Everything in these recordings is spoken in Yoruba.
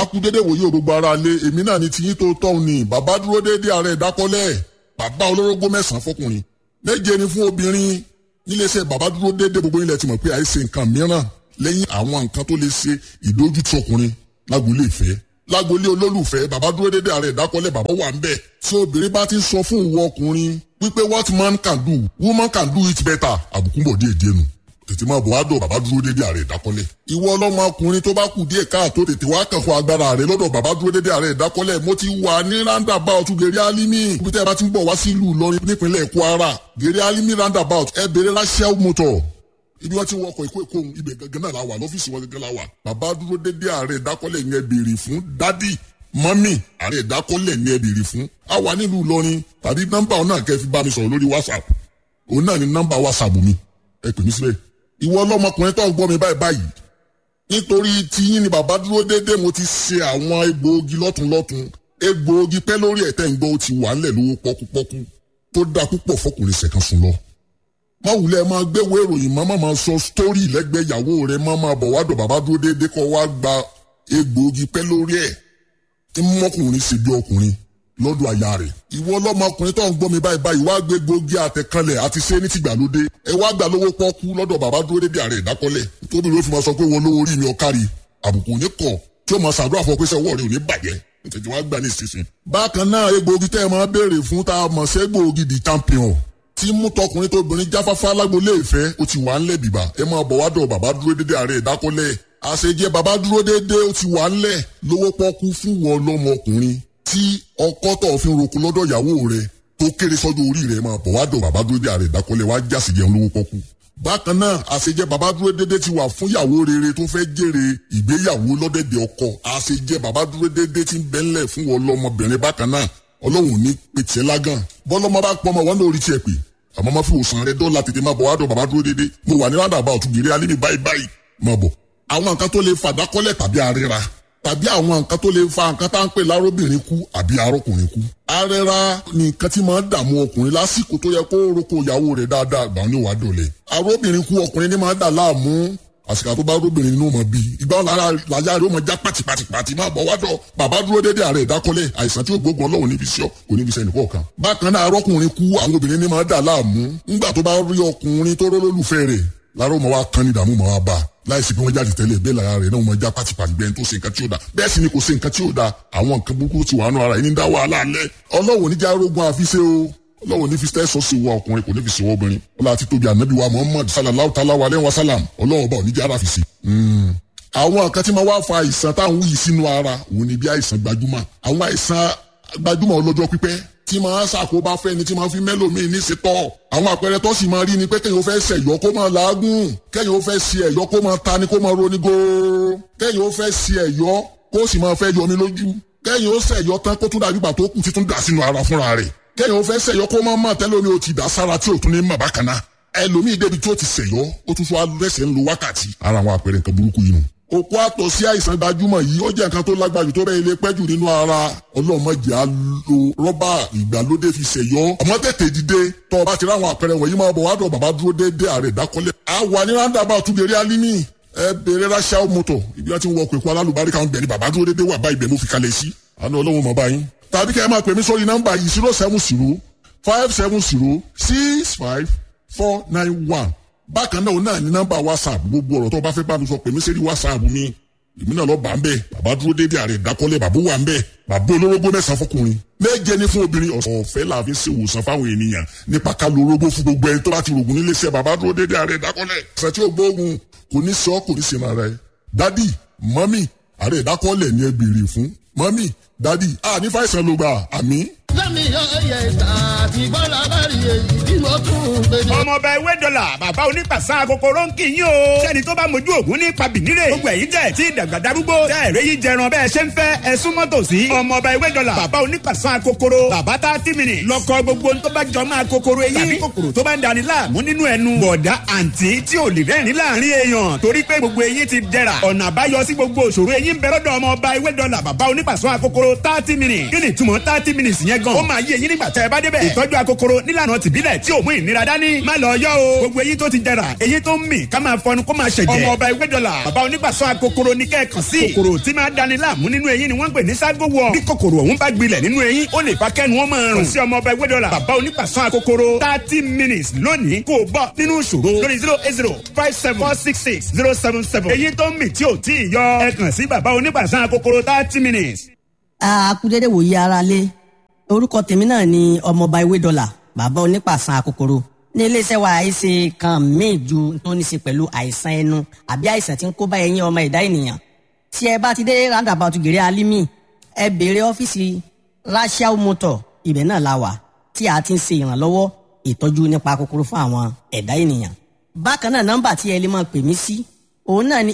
kú dédé wòye gbogbo ara lé èmi náà ni tiyín tó tọ́ ni bàbá dúró dédé ààrẹ ìdákọ́lẹ̀ bàbá olórógbó 9 fọkùnrin 7 ni fún obìnrin níléeṣẹ́ bàbá dúró dédé gbogbo ilẹ̀ tí mọ̀ pé àìsè nǹkan mìíràn lẹ́yìn àwọn nǹkan tó lè ṣe ìdójútì ọkùnrin lágboolé ìfẹ́ lágboolé olólùfẹ́ bàbá dúró dédé ààrẹ ìdákọ́lẹ̀ bàbá wà ń bẹ̀ tí obìnrin bá ti sọ fún ìwọ ọkùnrin wípé what man can do woman can do it better àbùkù bọ̀ díẹ̀ nu tètè máa bọ̀ wá dọ̀ bàbá dúró dédé ààrẹ ìdákọ́lẹ̀. ìwọ ọlọ́mọ ọkùnrin tó bá kù díẹ̀ káàtó tètè wá kàn fún agbára rẹ lọ́dọ̀ bàbá dúró dédé ààrẹ ìdákọ́lẹ̀ mo ti wà ní roundabout gèrè alimi ibi tẹ́ ẹ bá ti ń bọ̀ wá sí ìlú Ìlọrin nípínlẹ̀ Kwara gèrè alimi roundabout ẹ bèrè Rachel motor ibi wọ́n ti wọkọ̀ èkó ibẹ̀ gangan náà la wà lọ́fíìsì wọn gangan la wà bàbá dúró dédé ààrẹ ìdákọ́lẹ̀ ń ẹ bèrè fún dádì mọ́mì ààrẹ ìdákọ́lẹ̀ ń ẹ bèrè fún a wà nílùú Ìlọrin tàbí nọ́mbà náà kẹ́ fi bá mi sọ̀rọ̀ lórí WhatsApp òun náà ni nọ́mbà WhatsApp mi ẹ pè mí síbẹ̀ ìwọ ọlọ́mọkùnrin tó ń gbọ́ mi báyìí nítorí tiyín ni bàbá dúró dédé mo ti ṣe àwọn egbòogi lọ́tùnlọ́tùn egbòogi pẹ́ lórí ẹ̀tẹ́ ìgbọ́ ó ti wà ńlẹ̀ lówó pọ́kúpọ́kú tó dáa púpọ̀ fọkùnrin ṣẹ̀kan sùn lọ. má wulẹ̀ máa gbéwò ìròyìn máa sọ sítórì lẹ́gbẹ̀ẹ́ ìyàwó rẹ̀ máa bọ̀ wádọ̀ bàbá dúró dédé kọ́ wá gba egbòogi pẹ́ lórí ẹ̀ tí mọ́kùnrin ṣe bí ọkùnrin lọ́dọ̀ aya rẹ̀. ìwọ ọlọ́mọkùnrin tó ń gbọ́ mi báyìí wá gbé gbòógì àtẹ̀kanlẹ̀ àti ṣé ní tìgbàlódé ẹ wá gbà lówó pọ́kú lọ́dọ̀ bàbá dúró dédé ààrẹ ìdákọ́lẹ̀ tóbi ló fi máa sọ pé wọn lówó orí mi ọ̀kárí àbùkù ní kọ̀ tí ó máa ṣàdúrà fún ọ pé sẹ́wọ́ rẹ̀ ò ní bàjẹ́ nítorí wá gbà ní ìsinsìn. bákan náà egbòogi tẹ́ ẹ máa béèrè fún tá a mọ̀ sí egbòogi the champion tí mú tọkùnrin tóbìnrin jáfáfá lágbolé ìfẹ́ ó ti wà ńlẹ̀ bìbà ẹ máa bọ̀ wádọ̀ bàbá dúró dédé ààrẹ ìdákọ́lẹ̀ àṣejẹ bàbá dúró dédé ó ti wà ńlẹ̀ lówó pọ́kú fún wọn lọ́mọkùnrin tí ọkọ tó fi ń roko lọ́dọ̀ ìyàwó rẹ̀ tó kéré sọ́jọ́ orí rẹ̀ máa bọ̀ wá dọ̀ bàbá dúró dédé ààrẹ ìdákọ́lẹ̀ wá jásì jẹun lówó pọ́kú. bákan náà àṣejẹ bàbá dúró dédé ti wà fún ìyàwó rere tó fẹ́ jèrè ìgbéyàwó lọ́dẹ̀dẹ̀ ọkọ àṣejẹ bàbá dúró dédé ti ń bẹ́ńlẹ̀ fún wọn lọ́mọbìnrin bákan náà ọlọ́run ní pètè lágàn bọ́lọ́mọ bá pọ́nmọ wọn lórí tiẹ̀ pé àmọ́ má fi òsàn rẹ dọ́là tètè máa bọ̀ wá dọ̀ bàbá dúró dédé mo wà ní rádàbà ọ̀túnbìrì alẹ́ ní báyìí máa bọ̀. àwọn nǹkan tó lè fàdákọ́lẹ̀ tàbí àríra tàbí àwọn nǹkan tó lè fa nǹkan tá à ń pè lárobìnrin kú àbí arọkùnrin kú. arẹra ni nǹkan tí máa ń dààmú ọkùnrin lásìkò tó yẹ kó roko ìyàwó rẹ̀ dáadáa gbà ní wàá dọ̀lẹ́. arọbìnrin kú ọkùnrin ní máa ń dà láàmú àsìkò tó bá arọbìnrin nínú ọmọ bí ìgbà wọn láyà rẹ̀ ó máa já pàtìpàtì máa bọ̀ wádọ̀ bàbá dúró dédé ààrẹ ìdákọ́lẹ̀ àìsàn tí ó gbógun ọlọ́run níbi iṣẹ́ kò níbi iṣẹ́ nìkan kan. bákan náà arọkùnrin kú àwọn obìnrin ní máa ń dà láàmú ńgbà tó bá rí ọkùnrin tó rólólùfẹ́ rẹ̀ lára ọmọ wa kan ní ìdààmú ọmọ wa bá láìsí pé wọ́n jáde tẹ́lẹ̀ bẹ́ẹ̀ lára rẹ̀ náà wọ́n já pátipàti bẹ́ẹ̀ tó ṣe nǹkan tí ó da bẹ́ẹ̀ sì ni kò ṣe nǹkan tí ó da àwọn nǹkan burúkú ti wà nù ara yìí ní dá wàhálà alẹ́ ọlọ́wọ́ níjà arógun àfiṣe o ọlọ́wọ́ ní fi tẹ́sọ̀ sí wa ọkùnrin kò ní fi ṣe wọ́ obìnrin ọlọ́ àti tóbi ànábì wa Muhammad sallallahu ta'ala wa alayhi wa sallam ọlọ́wọ́ bá oníjà ara fi ṣe. àwọn nǹkan tí máa wá fa àìsàn táwọn wúyì sínú ara òun ni bí àìsàn gbajúmọ̀ àwọn àìsàn gbajúmọ̀ ọlọ́jọ́ pípẹ́ tí máa ṣàkóbá fẹ́ni tí máa fi mẹ́lòmíì ní ṣetọ́. àwọn àpẹẹrẹ tó sì máa rí ni pé kẹ́yìn ó fẹ́ ṣẹ̀yọ́ kó máa làágùn kẹ́yìn ó fẹ́ ṣe ẹ̀yọ́ kó máa tani kó máa roni góó kẹ́yìn ó fẹ́ ṣe ẹ̀yọ́ kó sì máa fẹ́ yọmi lójú kẹ́yìn ó ṣẹ̀yọ́ tán kó tún dàbí ìgbà tó kù tí tún dà sínú ara fúnra rẹ̀ kẹ́yìn ó fẹ́ ṣẹ̀yọ́ kó máa mọ̀ tẹ́lẹ̀ omi ò ti dà sára tí ò tún ní mọ̀ bákan náà ẹlòmíì débi tí ó ti ṣẹ̀yọ́ ó tún fún alẹ́sẹ̀ ń lo wákàtí ara àwọn àpẹẹrẹ nǹkan burúkú yìí nù. òkú àtọ̀ sí àìsàn gbajúmọ̀ yìí ó jẹ́ nǹkan tó lágbájú tó bẹ́ẹ̀ ilé pẹ́jù nínú ara ọlọ́mọdé á lo rọ́bà ìgbàlódé fi ṣèyọ́ ọmọ tètè dìde tó o bá ti ráwọn àpẹẹrẹ wọ̀nyí máa bọ̀ wá dọ̀ bàbá dúró déédéé ààrẹ ìdákọ́lẹ̀. a wà ní ráńdàbà túbẹ̀rẹ̀ alimi ẹ bèrè Rachel motor ibi wọn ti ń wọkọ̀ èkó alálùbáríkà ń bẹ̀rẹ̀ bàbá dúró déédéé wà báyìí bẹ̀ mo fi kalẹ̀ sí àná ọlọ́run mọ̀ báyìí. tàbí kẹ́ ẹ máa pè mí sórí nọ́mbà yìí 070-570-65491 bákan náà náà ní nọ́mbà WhatsApp gbogbo ọ̀rọ̀ tó bá fẹ́ bá mi sọ pè mí sí WhatsApp mi èmi náà lọ bá ń bẹ bàbá dúró déédéé ààrẹ ìdákọ́lẹ̀ bàbá wà ń bẹ bàbá olórógbó 9 fọkùnrin 7 ní fún obìnrin ọ̀fẹ́ la fi ṣe ìwòsàn fáwọn ènìyàn nípa ká lo orógbó fún gbogbo ẹni tó bá ti rògùn nílé iṣẹ́ bàbá dúró déédéé ààrẹ ìdákọ́lẹ̀ ṣe tí ó gbóògùn kò ní sọ kò ní ṣe máa rẹ dádì mọ́mì ààrẹ ìdákọ́lẹ̀ ni ẹ béèrè fún mọ́mì dádì ní fàìsàn ló gbà àmì. lẹ́mi ọ̀yẹ̀ àti bọ́lá bá rí èyí bí mo tún gbé ní. ọmọọba ewé dọ́là bàbá onípàṣán akokoro ń kì í yín o. sẹ́ni tó bá mojú ògún ní pabìnírè. gbogbo ẹ̀yin tẹ̀ tí dàgbà darúgbó. tẹ́ ẹ̀rẹ́ yìí jẹran bẹ́ẹ̀ ṣe ń fẹ́ ẹ súnmọ́ tòsí. ọmọọba ewé dọ́là bàbá onípàṣán akokoro. bàbá 30 minutes. lọ́kọ gbogbo tó bá jọ máa kokoro eyín. tàbí kòkòrò tó bá ń dani láàmú nínú ẹnu. bọ̀dá àǹtí tí ò lè rẹ́rìn láàrin èèyàn. torí pé gbogbo eyín ti dẹ̀ra. ọ̀nà àbáyọ sí gbogbo òṣòro eyín bẹ lọ́dọ̀ ọmọọba ewé dọ́là bàbá onípàṣán akokoro 30 minutes. kí ni ìtumọ̀ 30 minutes yẹn gan? ó máa yé eyín nígbà tẹ́ ẹ bá débẹ̀. ìtọ́jú akokoro nílànà tìbílẹ̀ tí ò mú ìnira dání. má lọ yọ o. gbogbo eyín tó ti jẹrà, eyín tó ń mì, ká máa fọnu kó máa ṣẹ̀jẹ̀. ọmọ ọba ewé dọ́là. bàbá onígbàsọ akokoro ní kẹ́ẹ̀kan sí. kòkòrò tí máa dani láàmú nínú eyín ni wọ́n ń pè ní ságo wọ̀. bí kòkòrò ọ̀hún bá gbilẹ̀ nínú eyín, ó lè fa kẹ́nu wọn máa rùn. sí ọmọ ọba ewé dọ́là. bàbá onígbàsọ akokoro 30 minutes lónìí kò bọ́ nínú ìṣòro lórí 08057466077. eyín tó ń mì tí ò tí ì yọ, ẹ kàn sí bàbá onígbàsọ akokoro 30 minutes. akúdédé wòye ara lé orúkọ tèmi náà ni ọmọọba ewé dọ́là bàbá onípàṣán akokoro ní iléeṣẹ́ wa àìsè kan míì ju tó ní ṣe pẹ̀lú àìsàn ẹnu àbí àìsàn tí ń kó bá ẹyin ọmọ ẹ̀dá ènìyàn. tí ẹ bá ti dé roundabout gèrè alimi ẹ béèrè ọ́fíìsì Rachel Motor, ibẹ̀ náà la wà tí a ti ń ṣe ìrànlọ́wọ́ ìtọ́jú nípa kòkòrò fún àwọn ẹ̀dá ènìyàn. bákan náà nọ́mbà tí ẹ lè máa pè mí sí òun náà ni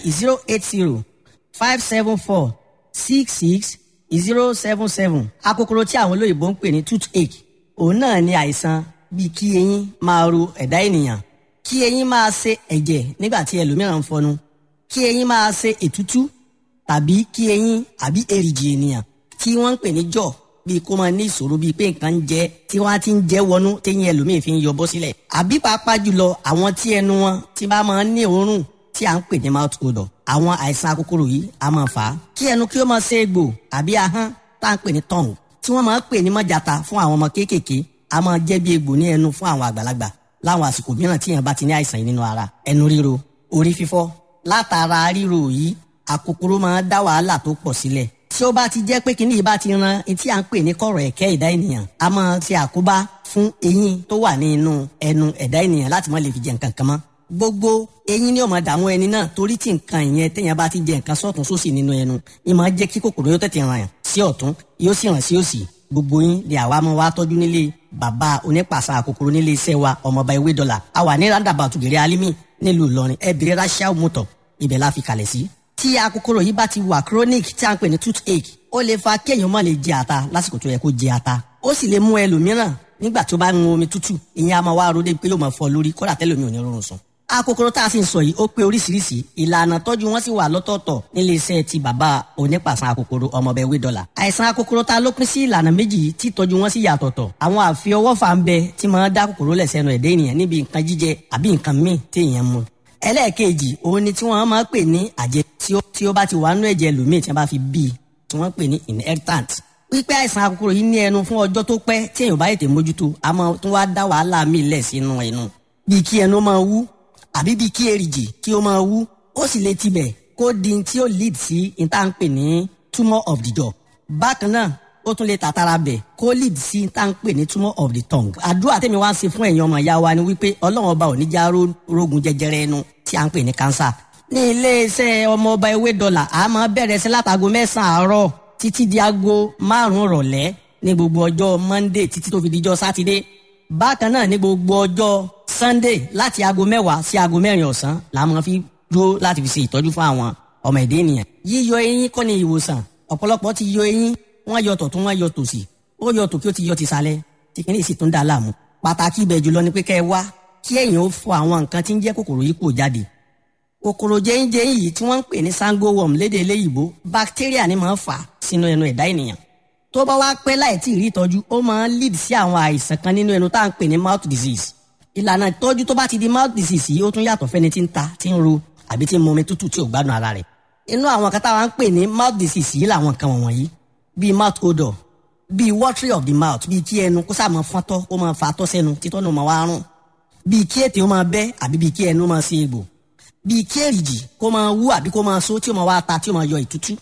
080-574-66-077. akòkòrò tí àwọn olóyìnbó ń pè ní toothache òun náà ni àìsàn bíi kí eyín máa ro ẹ̀dá ènìyàn, kí eyín máa ṣe ẹ̀jẹ̀ nígbà tí ẹlòmíràn ń fọnu, kí eyín máa ṣe ètútú tàbí kí eyín àbí èrìgì ènìyàn tí wọ́n ń pè ní jaw bíi kó máa ní ìṣòro bíi pé nǹkan ń jẹ tí wọ́n á ti ń jẹ́ wọnú téyín ẹlòmíì fi ń yọ bọ́ sílẹ̀, àbí pàápàá jùlọ àwọn tí ẹnu wọn ti bá máa ń ní òórùn tí à ń pè ní mouth odor. àwọn àìsàn akòkòrò yìí a máa fà á kí ẹnu kí ó máa ṣe egbò àbí ahọ́n tá à ń pè ní tongue tí wọ́n máa ń pè ní mọ́jàta fún àwọn ọmọ kéékèèké a máa jẹ́ bí egbò ní ẹnu fún àwọn àgbàlagbà láwọn àsìkò mìíràn tí èèyàn bá ti ní àìsàn yìí nínú ara. ẹnu ríro, orí fífọ́ látara ríro yìí akòkòrò máa ń dá wàhálà tó pọ̀ sílẹ̀. tí ó bá ti jẹ́ pé kíní yìí bá ti ran etí à ń pè ní kọ̀rọ̀ ẹ̀kẹ́ ẹ̀dá ènìyàn a máa ṣe àkóbá fún eyín tó wà ní inú ẹnu ẹ̀dá ènìyàn láti má lè fi jẹ nǹkan kan mọ́. gbogbo eyín ni ó máa dààmú ẹni náà torí tí nǹkan ìyẹn téèyàn bá ti jẹ nǹkan sọ́tún sósì nínú ẹnu ni máa jẹ́ kí kòkòrò yóò tètè ràn sí ọ̀tún yóò sì ràn sí òsì. gbogbo yín ni àwa máa wá tọ́jú nílé bàbá onípàṣán akòkòrò nílé iṣẹ́ wa ọmọọba ewé dọ́là a wà ní roundabout gèrè alimi nílùú Ìlọrin ẹ bèrè Rachel Motor, ibẹ̀ la fi kalẹ̀ sí. tí akòkòrò yìí bá ti wà chronic tí a ń pè ní toothache ó lè fa kéèyàn má lè jẹ ata lásìkò tó yẹ kó jẹ ata, ó sì lè mú ẹlòmíràn nígbà tó bá ń mu omi tútù ìyẹn a máa wá ro dé pé yóò máa fọ́ lórí kódà tẹ́lòmíì ò ní rọrùn sùn. akòkòrò tá a sì ń sọ yìí ó pé oríṣiríṣi ìlànà tọ́jú wọn sì wà lọ́tọ̀ọ̀tọ̀ nílé iṣẹ́ ti bàbá onípàṣán akòkòrò ọmọọba ewé dọ́là. àìsàn akòkòrò ta ló pín sí ìlànà méjì tí tọ́jú wọn sì yàtọ̀tọ̀. àwọn àfiọwọ́fà ń bẹ tí máa dá kòkòrò lẹ̀ sẹ́nu ẹ̀dá ènìyàn níbi nǹkan jíjẹ àbí nǹkan míì tí èèyàn mu. ẹlẹ́ẹ̀kejì òun ni tí wọ́n máa pè ní àjẹ tí ó bá ti wà nú ẹ̀jẹ̀ lòmíì tí wọ́n bá fi bí tí wọ́n pè ní inheritant. pípẹ́ àìsàn akòkòrò yìí ní ẹnu fún ọjọ́ tó pẹ́ tí èèyàn bá tètè mójútó a máa tún wá dá wàhálà míì lẹ̀ sínú ẹnu bíi kí ẹnu máa wú àbí bíi kí èrìgì kí ó máa wú ó sì lè tibẹ̀ kó di tí ó lead sí ìta ń pè ní tumor of the jaw. bákan náà ó tún lè tàtàrà bẹ̀ kó lead sí ìta ń pè ní tumor of the tongue. àdúrà tèmi wá ń ṣe fún ẹ̀yin ọmọ ìyá wa ni wípé Ọlọ́run ọba ò ní já rógun jẹjẹrẹ ẹnu tí à ń pè ní cancer. ní iléeṣẹ́ ọmọọba ewé dọ́là a máa bẹ̀rẹ̀ sí látago 9 àárọ̀ títí di aago 5 rọ̀lẹ́ ní gbogbo ọjọ́ Monday títí tó fi dijọ́ Saturday. bákan náà ní gbogbo ọjọ́ Sunday láti aago 10 sí aago 4 ọ̀sán la máa fi dúró láti fi ṣe ìtọ́jú fún àwọn ọmọ ẹ̀dá ènìyàn. yíyọ eyín kọ́ ni ìwòsàn. ọ̀pọ̀lọpọ̀ ti yọ eyín wọ́n yọ tọ̀tún wọ́n yọ tòsì ó yọ tòkí ó ti yọ tìsàlẹ̀ tí kìíní sì tún dá láàmú. pàtàkì ibẹ̀ jùlọ ni pé kẹ́ ẹ wá kí ẹ̀yin ó fọ àwọn nǹkan tí ń jẹ́ kòkòrò yìí kò jáde. kòkòrò jẹ́yìnjẹ́yìn yìí tí wọ́n ń pè ní sango worm lédè eléyìíbó bacteria ni máa ń fà sínú ẹnu ẹ̀dá ènìyàn. tó bá wá pẹ́ láì tí ì rí ìtọ́jú ó máa ń lead sí àwọn àìsàn kan nínú ẹnu tá à ń pè ní mouth disease. ìlànà ìtọ́jú tó bá ti di mouth disease yìí ó tún yàtọ̀ fẹ́ni tí ń ta tí ń ro àbí tí ń mu omi tútù tí ò gbádùn ara rẹ̀. inú àwọn kan táwa ń pè ní mouth disease yìí làwọn kan wọ̀nyí bíi mouth odor bíi watery of the mouth bíi kí ẹnu kó sáà máa fọ́ntọ́ kó máa fa tọ́ sẹ́nu títọ́ náà máa wá rùn bíi kí ètè ó máa bẹ́ àbí bíi kí ẹnu máa ṣe egbò bíi kí èrìgì kó máa wú àbí kó máa so tí ó máa wá ta tí ó máa yọ ìtútú.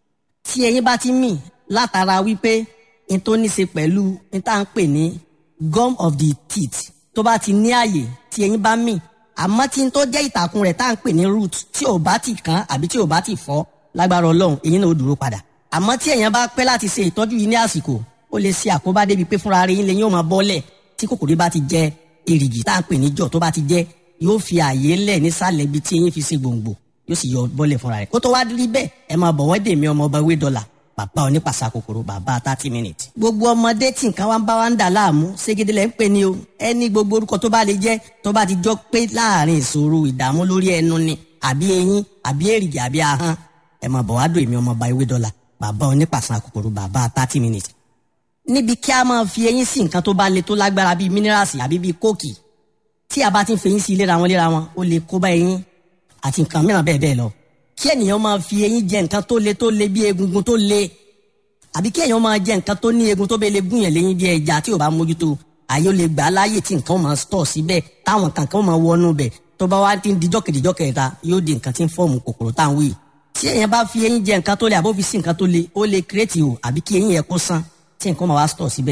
tí eyín bá ti mì látara wípé n tó ní ṣe pẹ̀lú n tá à ń pè ní gum of the teeth tó bá ti ní àyè tí eyín bá mì àmọ́ tí n tó jẹ́ ìtàkùn rẹ̀ tá à ń pè ní root tí ò bá ti kán àbí tí ò bá ti fọ́ lágbára Ọlọ́run eyín náà ó dúró padà. àmọ́ tí èèyàn bá pẹ́ láti ṣe ìtọ́jú yìí ní àsìkò ó lè ṣe àkóbá débi pé fúnra rẹ̀ yín lẹ́yìn ó máa bọ́lẹ̀ tí kòkòrò bá ti jẹ èrìgì tá à ń pè ní jaw tó bá ti jẹ yóò fi àyè lẹ̀ nísàlẹ̀ ibi tí eyín fi ṣe gbòǹgbò yóò sì yọ bọ́lẹ̀ fúnra rẹ̀. kó tó wá rí bẹ́ẹ̀ ẹ máa bọ̀ wọ́n dè mí ọmọọba ewé dọ́là bàbá onípàṣán kòkòrò bàbá 30 minutes. gbogbo ọmọdé tí nǹkan wá ń bá wa ń dà láàmú ségede lẹ́ ń pè ní o ẹni gbogbo orúkọ tó bá lè jẹ́ tó bá ti jọ pé láàrin ìṣòro ìdààmú lórí ẹnu ni àbí eyín àbí èrìgì àbí ahọ́n ẹ máa bọ̀ wá dò èmi ọmọọba ewé dọ́là bàbá onípàṣán kòkòrò bàbá 30 minutes. níbi kí a máa fi eyín sí nǹkan tó bá le tó lágbára bíi mínírààsì àbí bíi kóòkì tí a bá ti ń fi eyín sí léra wọn ó lè kó bá eyín àti nǹkan mìíràn bẹ́ẹ̀ bẹ́ẹ̀ lọ. Kí ènìyàn máa fi eyín jẹ nǹkan tó le bí egungun tó le àbí kí èèyàn máa jẹ nǹkan tó ní egun tó bẹ́ẹ̀ lè gún yẹn léyìn bí ẹja tí ò bá mójútó àyè ó lè gbà á láàyè tí nǹkan máa stọ̀ síbẹ̀ táwọn kankan máa wọnú bẹ̀ tó bá wá ti ń dijọ́ kejìjọ́ kẹta yóò di nǹkan tí ń fọ́ọ̀mù kòkòrò tá à ń wí. Tí èèyàn bá fi eyín jẹ nǹkan tó le àbó fi sí nǹkan tó le ó lè kírètì o àbí kí eyín yẹn kó sán tí nǹkan máa wá stọ̀ síbẹ̀.